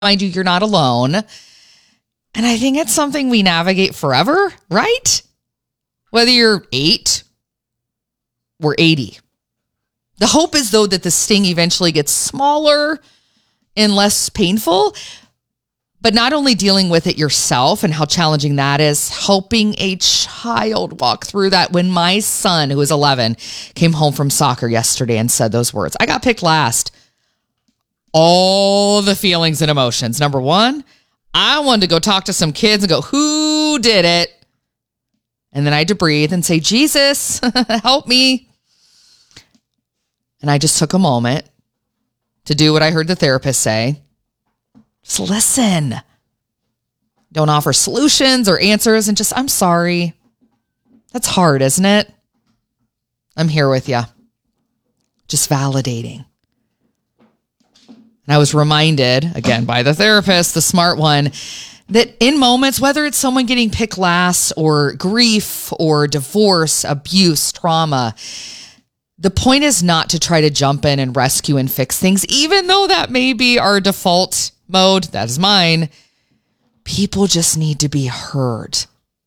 remind you you're not alone. And I think it's something we navigate forever, right? Whether you're 8 or 80. The hope is, though, that the sting eventually gets smaller and less painful. But not only dealing with it yourself and how challenging that is, helping a child walk through that. When my son, who is 11, came home from soccer yesterday and said those words, I got picked last. All the feelings and emotions. Number one, I wanted to go talk to some kids and go, who did it? And then I had to breathe and say, Jesus, help me. And I just took a moment to do what I heard the therapist say. Just listen. Don't offer solutions or answers, and just, I'm sorry. That's hard, isn't it? I'm here with you. Just validating. And I was reminded, again, by the therapist, the smart one, that in moments, whether it's someone getting picked last or grief or divorce, abuse, trauma, the point is not to try to jump in and rescue and fix things, even though that may be our default mode. That is mine. People just need to be heard.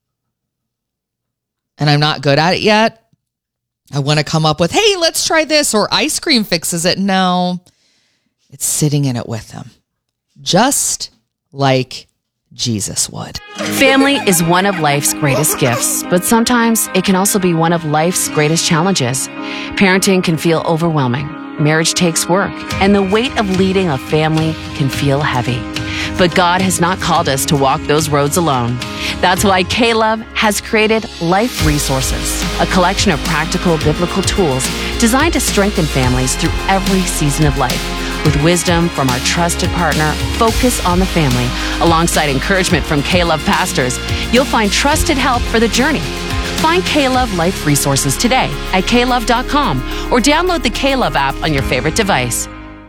And I'm not good at it yet. I want to come up with, hey, let's try this, or ice cream fixes it. No, it's sitting in it with them. Just like Jesus would. Family is one of life's greatest gifts, but sometimes it can also be one of life's greatest challenges. Parenting can feel overwhelming. Marriage takes work, and the weight of leading a family can feel heavy. But God has not called us to walk those roads alone. That's why K-Love has created Life Resources, a collection of practical biblical tools designed to strengthen families through every season of life. With wisdom from our trusted partner, Focus on the Family, alongside encouragement from K-Love pastors, you'll find trusted help for the journey. Find K-Love Life Resources today at klove.com or download the K-Love app on your favorite device.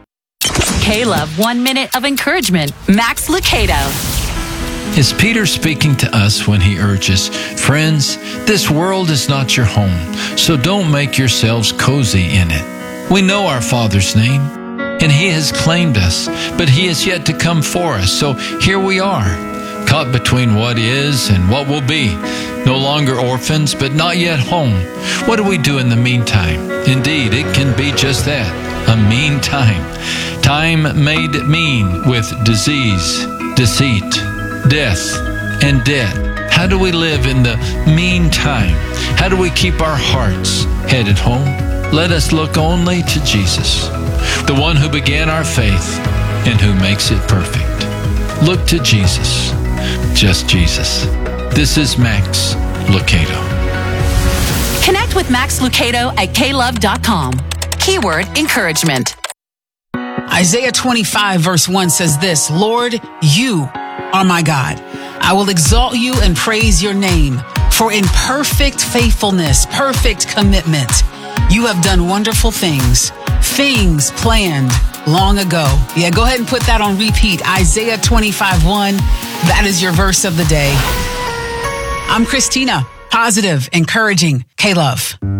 K-Love 1 Minute of Encouragement. Max Lucado. Is Peter speaking to us when he urges, friends, this world is not your home, so don't make yourselves cozy in it. We know our Father's name, and He has claimed us, but He is yet to come for us. So here we are, caught between what is and what will be. No longer orphans, but not yet home. What do we do in the meantime? Indeed, it can be just that, a mean time. Time made mean with disease, deceit, death, and debt. How do we live in the meantime? How do we keep our hearts headed home? Let us look only to Jesus, the one who began our faith and who makes it perfect. Look to Jesus, just Jesus. This is Max Lucado. Connect with Max Lucado at klove.com. Keyword encouragement. Isaiah 25 verse 1 says this, Lord, you are my God. I will exalt you and praise your name, for in perfect faithfulness, perfect commitment, you have done wonderful things, things planned long ago. Yeah, go ahead and put that on repeat. Isaiah 25:1. That is your verse of the day. I'm Christina, positive, encouraging, K-Love.